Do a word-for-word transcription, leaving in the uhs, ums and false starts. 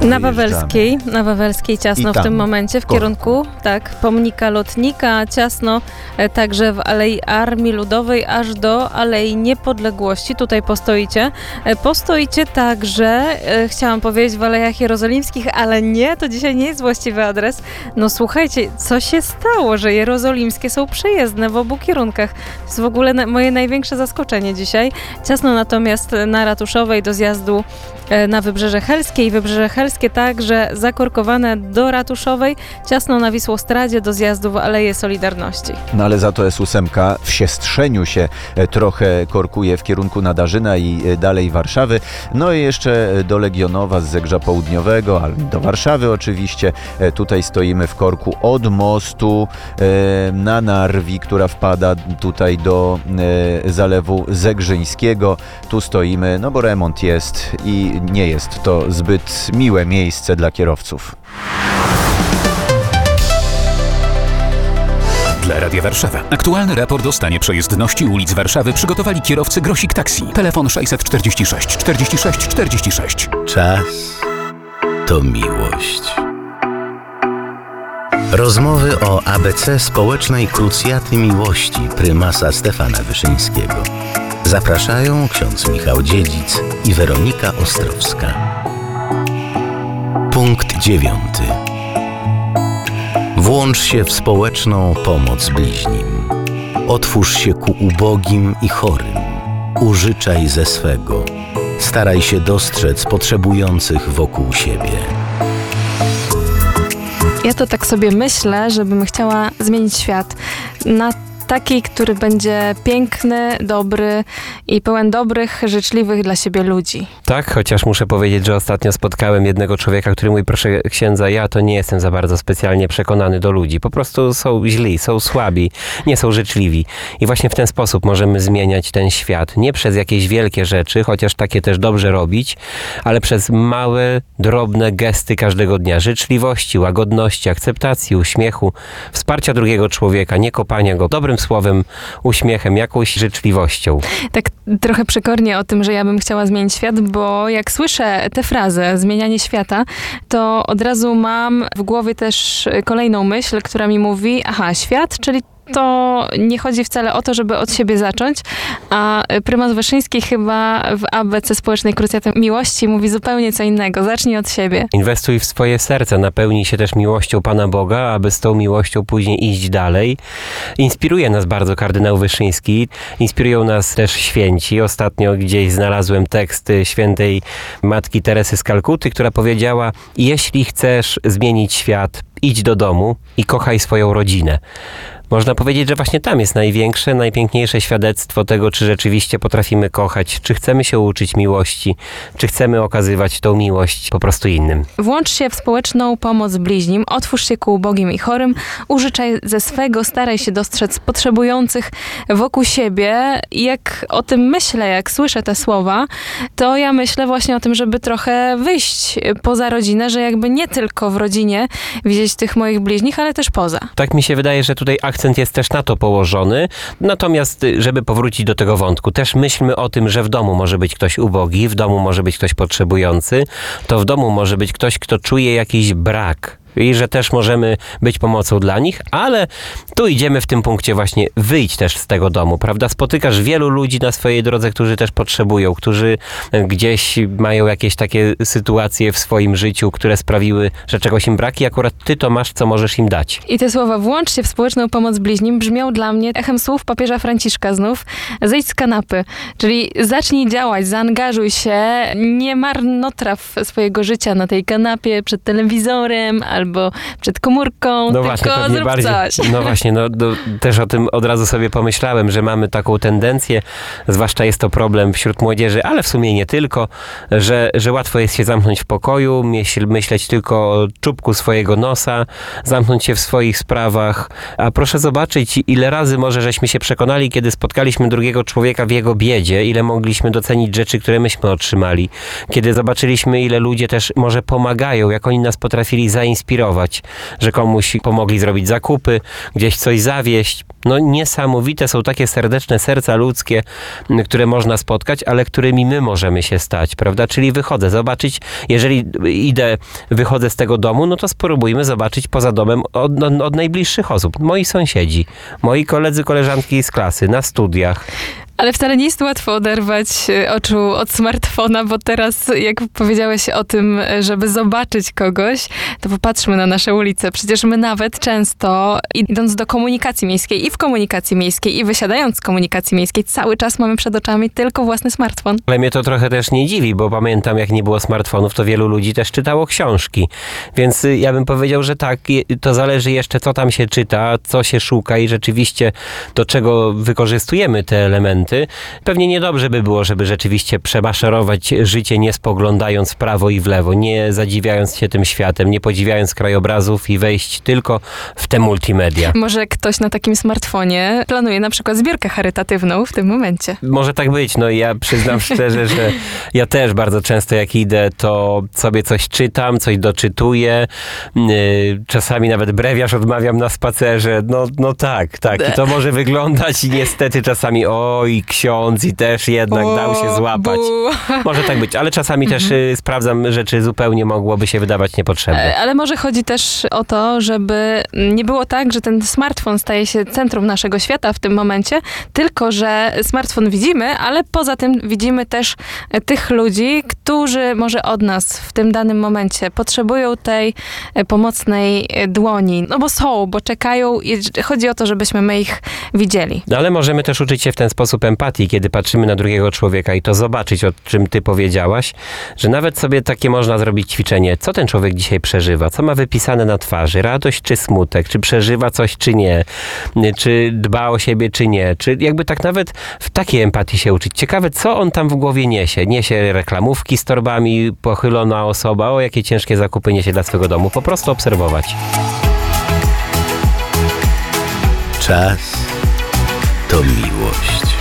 Na Wawelskiej, na Wawelskiej ciasno w tym momencie, w kierunku, tak, pomnika Lotnika, ciasno e, także w Alei Armii Ludowej, aż do Alei Niepodległości. Tutaj postoicie. E, postoicie także, e, chciałam powiedzieć, w Alejach Jerozolimskich, ale nie, to dzisiaj nie jest właściwy adres. No słuchajcie, co się stało, że jerozolimskie są przejezdne w obu kierunkach? To jest w ogóle na, moje największe zaskoczenie dzisiaj. Ciasno natomiast na Ratuszowej do zjazdu e, na Wybrzeże Helskie i Wybrzeże Helskie także zakorkowane do Ratuszowej, ciasno na Wisłostradzie do zjazdu w Aleję Solidarności. No ale za to S osiem w Siestrzeniu się trochę korkuje w kierunku Nadarzyna i dalej Warszawy. No i jeszcze do Legionowa z Zegrza Południowego, ale do Warszawy oczywiście. Tutaj stoimy w korku od mostu na Narwi, która wpada tutaj do Zalewu Zegrzyńskiego. Tu stoimy, no bo remont jest i nie jest to zbyt miłe miejsce dla kierowców. Dla Radia Warszawa. Aktualny raport o stanie przejezdności ulic Warszawy przygotowali kierowcy Grosik Taxi. Telefon sześćset czterdzieści sześć czterdzieści sześć czterdzieści sześć. Czas to miłość. Rozmowy o A B C społecznej krucjaty miłości prymasa Stefana Wyszyńskiego. Zapraszają ksiądz Michał Dziedzic i Weronika Ostrowska. Punkt dziewiąty. Włącz się w społeczną pomoc bliźnim. Otwórz się ku ubogim i chorym. Użyczaj ze swego. Staraj się dostrzec potrzebujących wokół siebie. Ja to tak sobie myślę, żebym chciała zmienić świat na taki, który będzie piękny, dobry i pełen dobrych, życzliwych dla siebie ludzi. Tak, chociaż muszę powiedzieć, że ostatnio spotkałem jednego człowieka, który mówi, proszę księdza, ja to nie jestem za bardzo specjalnie przekonany do ludzi. Po prostu są źli, są słabi, nie są życzliwi. I właśnie w ten sposób możemy zmieniać ten świat. Nie przez jakieś wielkie rzeczy, chociaż takie też dobrze robić, ale przez małe, drobne gesty każdego dnia. Życzliwości, łagodności, akceptacji, uśmiechu, wsparcia drugiego człowieka, nie kopania go dobrym słowem, uśmiechem, jakąś życzliwością. Tak trochę przekornie o tym, że ja bym chciała zmienić świat, bo jak słyszę tę frazę, zmienianie świata, to od razu mam w głowie też kolejną myśl, która mi mówi, aha, świat, czyli to nie chodzi wcale o to, żeby od siebie zacząć, a prymas Wyszyński chyba w A B C społecznej krucjaty miłości mówi zupełnie co innego. Zacznij od siebie. Inwestuj w swoje serce, napełnij się też miłością Pana Boga, aby z tą miłością później iść dalej. Inspiruje nas bardzo kardynał Wyszyński, inspirują nas też święci. Ostatnio gdzieś znalazłem teksty świętej Matki Teresy z Kalkuty, która powiedziała, jeśli chcesz zmienić świat, idź do domu i kochaj swoją rodzinę. Można powiedzieć, że właśnie tam jest największe, najpiękniejsze świadectwo tego, czy rzeczywiście potrafimy kochać, czy chcemy się uczyć miłości, czy chcemy okazywać tą miłość po prostu innym. Włącz się w społeczną pomoc bliźnim, otwórz się ku ubogim i chorym, użyczaj ze swego, staraj się dostrzec potrzebujących wokół siebie. I jak o tym myślę, jak słyszę te słowa, to ja myślę właśnie o tym, żeby trochę wyjść poza rodzinę, że jakby nie tylko w rodzinie widzieć tych moich bliźnich, ale też poza. Tak mi się wydaje, że tutaj akcent jest też na to położony. Natomiast, żeby powrócić do tego wątku, też myślmy o tym, że w domu może być ktoś ubogi, w domu może być ktoś potrzebujący, to w domu może być ktoś, kto czuje jakiś brak. I że też możemy być pomocą dla nich, ale tu idziemy w tym punkcie właśnie, wyjdź też z tego domu, prawda? Spotykasz wielu ludzi na swojej drodze, którzy też potrzebują, którzy gdzieś mają jakieś takie sytuacje w swoim życiu, które sprawiły, że czegoś im brak i akurat ty to masz, co możesz im dać. I te słowa włącz się w społeczną pomoc bliźnim brzmią dla mnie echem słów papieża Franciszka znów, zejdź z kanapy, czyli zacznij działać, zaangażuj się, nie marnotraw swojego życia na tej kanapie, przed telewizorem, albo przed komórką, no tylko właśnie, zrób bardziej, coś. No właśnie, no, no, też o tym od razu sobie pomyślałem, że mamy taką tendencję, zwłaszcza jest to problem wśród młodzieży, ale w sumie nie tylko, że, że łatwo jest się zamknąć w pokoju, myśl, myśleć tylko o czubku swojego nosa, zamknąć się w swoich sprawach, a proszę zobaczyć, ile razy może żeśmy się przekonali, kiedy spotkaliśmy drugiego człowieka w jego biedzie, ile mogliśmy docenić rzeczy, które myśmy otrzymali, kiedy zobaczyliśmy, ile ludzie też może pomagają, jak oni nas potrafili zainspirować, zainspirować, że komuś pomogli zrobić zakupy, gdzieś coś zawieść. No niesamowite są takie serdeczne serca ludzkie, które można spotkać, ale którymi my możemy się stać, prawda? Czyli wychodzę, zobaczyć, jeżeli idę, wychodzę z tego domu, no to spróbujmy zobaczyć poza domem od, od, od najbliższych osób. Moi sąsiedzi, moi koledzy, koleżanki z klasy, na studiach. Ale wcale nie jest łatwo oderwać oczu od smartfona, bo teraz, jak powiedziałeś o tym, żeby zobaczyć kogoś, to popatrzmy na nasze ulice. Przecież my nawet często, idąc do komunikacji miejskiej i w komunikacji miejskiej i wysiadając z komunikacji miejskiej, cały czas mamy przed oczami tylko własny smartfon. Ale mnie to trochę też nie dziwi, bo pamiętam, jak nie było smartfonów, to wielu ludzi też czytało książki. Więc ja bym powiedział, że tak, to zależy jeszcze, co tam się czyta, co się szuka i rzeczywiście do czego wykorzystujemy te elementy. Pewnie niedobrze by było, żeby rzeczywiście przemaszerować życie, nie spoglądając w prawo i w lewo, nie zadziwiając się tym światem, nie podziwiając krajobrazów i wejść tylko w te multimedia. Może ktoś na takim smartfonie planuje na przykład zbiórkę charytatywną w tym momencie. Może tak być. No ja przyznam szczerze, że ja też bardzo często jak idę, to sobie coś czytam, coś doczytuję. Czasami nawet brewiarz odmawiam na spacerze. No, no tak, tak. I to może wyglądać niestety czasami oj, ksiądz i też jednak o, dał się złapać. Bu. Może tak być, ale czasami też y, sprawdzam rzeczy zupełnie mogłoby się wydawać niepotrzebne. Ale może chodzi też o to, żeby nie było tak, że ten smartfon staje się centrum naszego świata w tym momencie, tylko że smartfon widzimy, ale poza tym widzimy też tych ludzi, którzy może od nas w tym danym momencie potrzebują tej pomocnej dłoni. No bo są, bo czekają i chodzi o to, żebyśmy my ich widzieli. No ale możemy też uczyć się w ten sposób empatii, kiedy patrzymy na drugiego człowieka i to zobaczyć, o czym ty powiedziałaś, że nawet sobie takie można zrobić ćwiczenie. Co ten człowiek dzisiaj przeżywa? Co ma wypisane na twarzy? Radość czy smutek? Czy przeżywa coś, czy nie? Czy dba o siebie, czy nie? Czy jakby tak nawet w takiej empatii się uczyć. Ciekawe, co on tam w głowie niesie. Niesie reklamówki z torbami, pochylona osoba, o jakie ciężkie zakupy niesie dla swego domu. Po prostu obserwować. Czas to miłość.